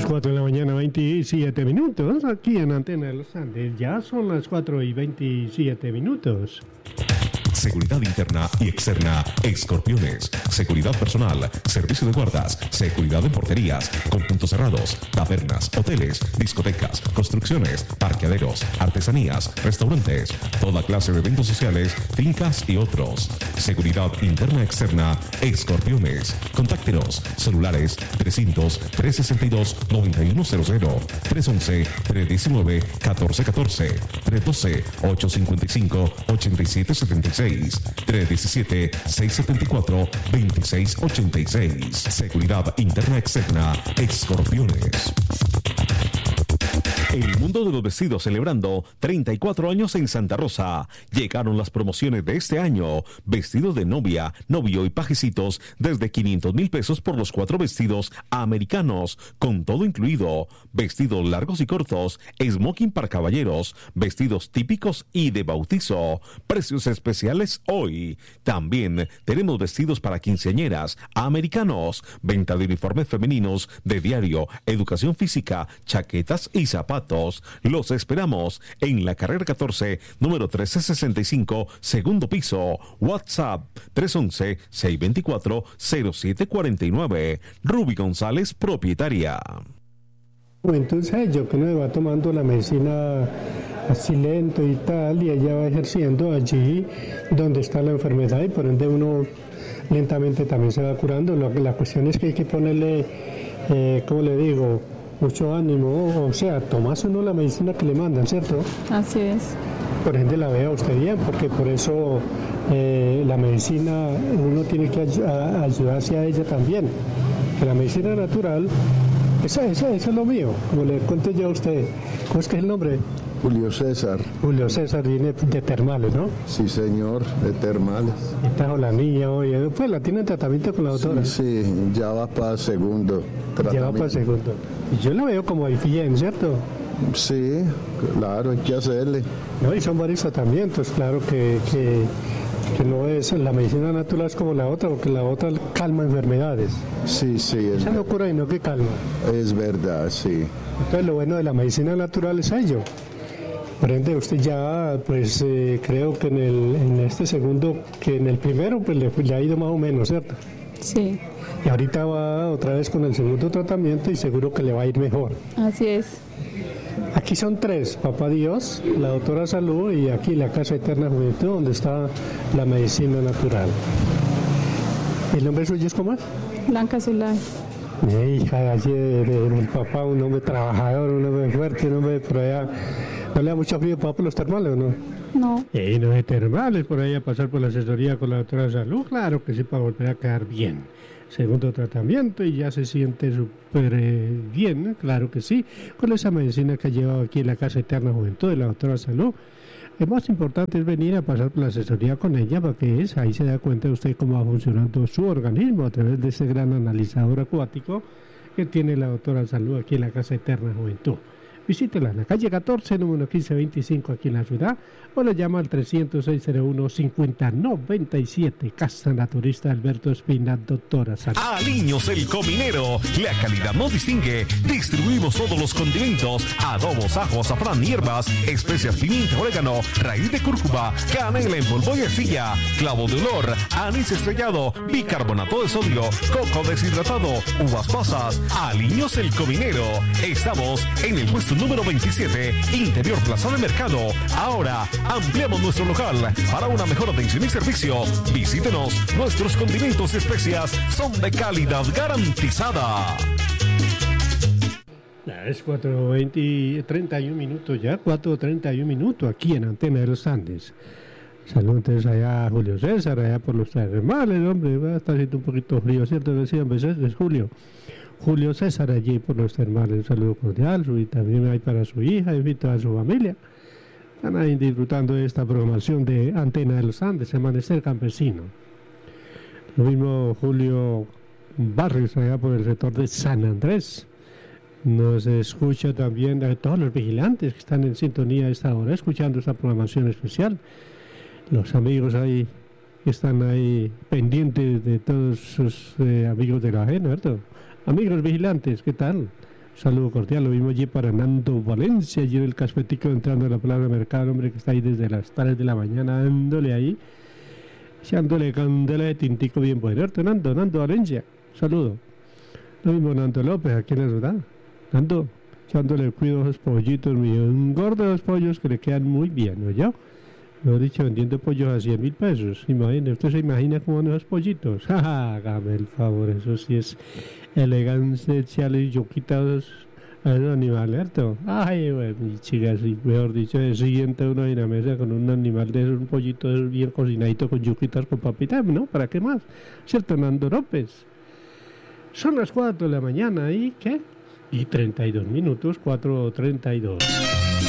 Las 4 de la mañana, 27 minutos, aquí en Antena de los Andes. Ya son las 4 y 27 minutos. Seguridad interna y externa, Escorpiones. Seguridad personal, servicio de guardas, seguridad en porterías, conjuntos cerrados, tabernas, hoteles, discotecas, construcciones, parqueaderos, artesanías, restaurantes, toda clase de eventos sociales, fincas y otros. Seguridad interna externa, Escorpiones. Contáctenos, celulares 300-362-9100, 311-319-1414, 312-855-8776. 317-674-2686. Seguridad interna externa, Escorpiones. El mundo de los vestidos celebrando 34 años en Santa Rosa. Llegaron las promociones de este año. Vestidos de novia, novio y pajecitos desde 500,000 pesos por los 4 vestidos americanos, con todo incluido. Vestidos largos y cortos, smoking para caballeros, vestidos típicos y de bautizo. Precios especiales hoy. También tenemos vestidos para quinceañeras americanos. Venta de uniformes femeninos de diario, educación física, chaquetas y zapatos. Los esperamos en la carrera 14, número 1365, segundo piso. WhatsApp 311-624-0749. Ruby González, propietaria. Entonces yo que no va tomando la medicina así lento y tal, y ella va ejerciendo allí donde está la enfermedad, y por ende uno lentamente también se va curando. La cuestión es que hay que ponerle, ¿cómo le digo?, mucho ánimo, o sea, tomase uno la medicina que le mandan, ¿cierto? Así es. Por ende la vea usted bien, porque por eso la medicina, uno tiene que ayudarse a ella también, que la medicina natural, eso es lo mío, como le cuento yo a usted. ¿Cómo es que es el nombre? Julio César. Julio César viene de termales, ¿no? Sí, señor, de termales. Y trajo la niña hoy, pues la tiene en tratamiento con la doctora. Sí, ya va para segundo tratamiento. Ya va para segundo. Y yo la veo como bien, ¿cierto? Sí, claro, hay que hacerle. No, y son varios tratamientos, claro que no es, la medicina natural es como la otra, porque la otra calma enfermedades. Sí. Esa no cura, sino que calma. Es verdad, sí. Entonces lo bueno de la medicina natural es ello. Por ende, usted ya, pues creo que en este segundo, que en el primero, pues le ha ido más o menos, ¿cierto? Sí. Y ahorita va otra vez con el segundo tratamiento y seguro que le va a ir mejor. Así es. Aquí son 3, Papá Dios, la doctora Salud y aquí la Casa Eterna Juventud, donde está la medicina natural. ¿El nombre suyo es cómo es? Blanca Zulay. Hija, allí del papá, un hombre trabajador, un hombre fuerte, un hombre por allá. ¿No le da mucho frío papá por los termales o no? No. Y no de termales, por ahí a pasar por la asesoría con la doctora Salud, claro que sí, para volver a quedar bien. Segundo tratamiento y ya se siente súper bien, claro que sí, con esa medicina que ha llevado aquí en la Casa Eterna Juventud de la doctora Salud. Lo más importante es venir a pasar por la asesoría con ella, porque ahí se da cuenta usted cómo va funcionando su organismo a través de ese gran analizador acuático que tiene la doctora Salud aquí en la Casa Eterna Juventud. Visítela en la calle 14, número 1525, aquí en la ciudad, o le llama al 300-601-5097. Casa Naturista Alberto Espina, doctora Salud. Aliños el Cominero, la calidad nos distingue. Distribuimos todos los condimentos, adobos, ajo, azafrán, hierbas, especias, pimienta, orégano, raíz de cúrcuma, canela en polvo y astilla, clavo de olor, anís estrellado, bicarbonato de sodio, coco deshidratado, uvas pasas. Aliños el Cominero. Estamos en el puesto número 27, Interior Plaza de Mercado. Ahora ampliamos nuestro local para una mejor atención y servicio. Visítenos, nuestros condimentos y especias son de calidad garantizada. Ya es 4:31 minutos ya, 4:31 minutos aquí en Antena de los Andes. Saludos allá a Julio César, allá por los termales, hombre, va a estar haciendo un poquito frío, ¿cierto? Decían veces, es Julio César allí por los termales, un saludo cordial, y también hay para su hija, y toda su familia. Están ahí disfrutando de esta programación de Antena de los Andes, Amanecer Campesino. Lo mismo Julio Barrios, allá por el sector de San Andrés. Nos escucha también a todos los vigilantes que están en sintonía a esta hora, escuchando esta programación especial. Los amigos ahí que están ahí pendientes de todos sus amigos de la ajena, ¿verdad? Amigos vigilantes, ¿qué tal? Saludo cordial, lo mismo allí para Nando Valencia, allí en el Caspetico entrando a la Plaza Mercado, hombre, que está ahí desde las 3 de la mañana dándole ahí, echándole candela de tintico bien bueno. Nando Valencia, saludo. Lo mismo Nando López, aquí en la ciudad. Nando, echándole cuidado a esos pollitos míos, un gordo de los pollos que le quedan muy bien, ¿no? Yo, mejor dicho, vendiendo pollos a 100.000 pesos. Imagínate, usted se imagina cómo van esos pollitos. Hágame el favor, eso sí es elegancia, echarle yoquitas a esos animales, ¿cierto? Ay, güey, mi chica, sí, mejor dicho, se sienta uno en la mesa con un animal de esos, un pollito de esos bien cocinadito con yuquitas, con papitas, ¿no? ¿Para qué más? ¿Cierto, Nando López? Son las 4 de la mañana, ¿y qué? Y 32 minutos, 4:32.